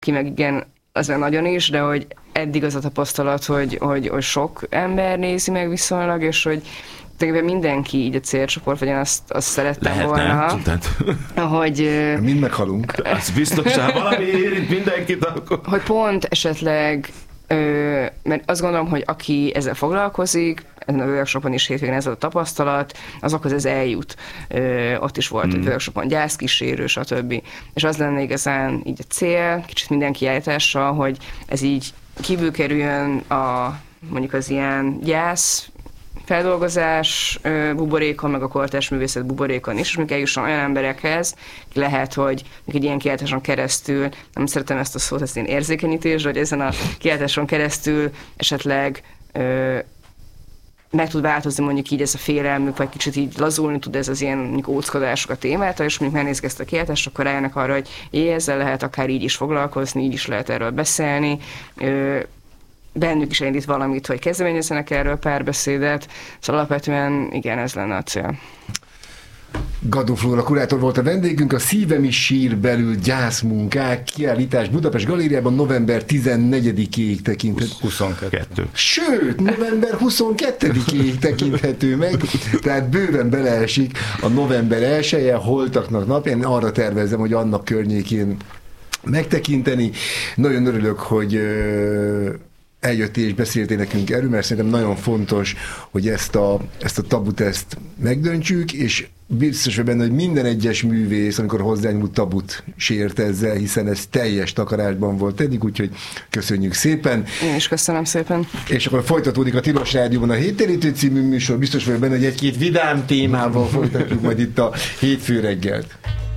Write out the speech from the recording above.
ki meg igen, az már nagyon is, de hogy eddig az a tapasztalat, hogy sok ember nézi meg viszonylag, és hogy tulajdonképpen mindenki így a célcsoport, vagy én azt szerettem volna. Hogy mind meghalunk. Az biztosan valami érint mindenkit akkor. Hogy pont esetleg, mert azt gondolom, hogy aki ezzel foglalkozik, ezen a workshopon is hétvégén ez a tapasztalat, azokhoz ez eljut. Ott is volt egy workshopon gyászkísérő, stb. És az lenne igazán így a cél, kicsit mindenki állítással, hogy ez így kívül kerüljön mondjuk az ilyen gyász feldolgozás buborékon, meg a kortárs művészet buborékon is, és még eljusson olyan emberekhez, lehet, hogy egy ilyen kiáltáson keresztül, nem szeretem ezt a szót, ezt én érzékenyítés, hogy ezen a kiáltáson keresztül esetleg meg tud változni mondjuk így ez a félelmük, vagy kicsit így lazulni tud ez az ilyen mondjuk óckodások a témától, és mondjuk megnézik ezt a kiáltást, akkor rájönnek arra, hogy ezzel lehet akár így is foglalkozni, így is lehet erről beszélni, bennük is elindít valamit, hogy kezdeményezzenek erről párbeszédet, szóval alapvetően igen, ez lenne a cél. Gadó Flóra kurátor volt a vendégünk, a Szívem is sír belül gyászmunkák kiállítás Budapest Galériában november 14-ig tekinthető. 22. Sőt, november 22-ig tekinthető meg, tehát bőven beleesik a november 1-je, holtaknak napján, arra tervezem, hogy annak környékén megtekinteni. Nagyon örülök, hogy eljöttél és beszéltél nekünk erről, mert szerintem nagyon fontos, hogy ezt a tabut megdöntsük, és biztos vagy benne, hogy minden egyes művész, amikor hozzányúlt, tabut sért ezzel, hiszen ez teljes takarásban volt eddig, úgyhogy köszönjük szépen. Én is köszönöm szépen. És akkor folytatódik a Tilos Rádióban a Héttérítő című műsor, biztos vagy benne, hogy egy-két vidám témával folytatjuk majd itt a hétfő reggelt.